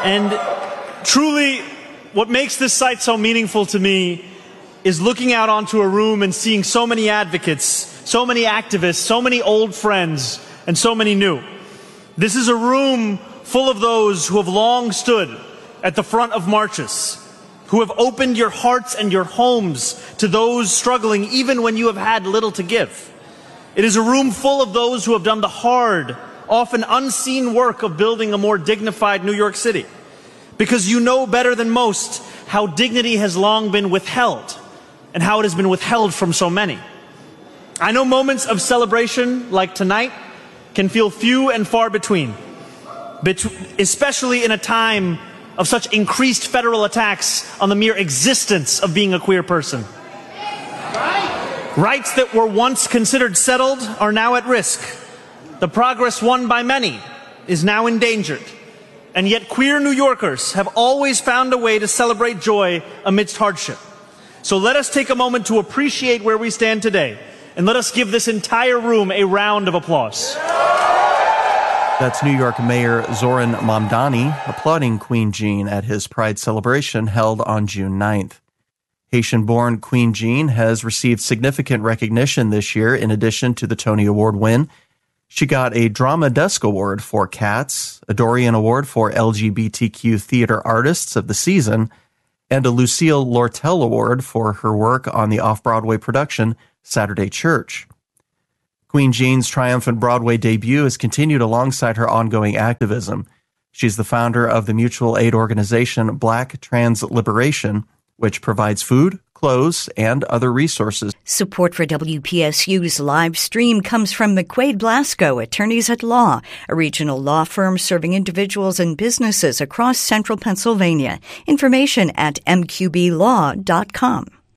And truly, what makes this site so meaningful to me is looking out onto a room and seeing so many advocates, so many activists, so many old friends, and so many new. This is a room full of those who have long stood at the front of marches, who have opened your hearts and your homes to those struggling even when you have had little to give. It is a room full of those who have done the hard, often unseen work of building a more dignified New York City. Because you know better than most how dignity has long been withheld and how it has been withheld from so many. I know moments of celebration like tonight can feel few and far between, especially in a time of such increased federal attacks on the mere existence of being a queer person. Rights that were once considered settled are now at risk. The progress won by many is now endangered. And yet queer New Yorkers have always found a way to celebrate joy amidst hardship. So let us take a moment to appreciate where we stand today, and let us give this entire room a round of applause. That's New York Mayor Zoran Mamdani applauding Queen Jean at his Pride celebration held on June 9th. Haitian-born Queen Jean has received significant recognition this year in addition to the Tony Award win. She got a Drama Desk Award for Cats, a Dorian Award for LGBTQ Theater Artists of the Season, and a Lucille Lortel Award for her work on the off-Broadway production Saturday Church. Queen Jean's triumphant Broadway debut has continued alongside her ongoing activism. She's the founder of the mutual aid organization Black Trans Liberation, which provides food, clothes, and other resources. Support for WPSU's live stream comes from McQuaid Blasco, Attorneys at Law, a regional law firm serving individuals and businesses across central Pennsylvania. Information at mqblaw.com.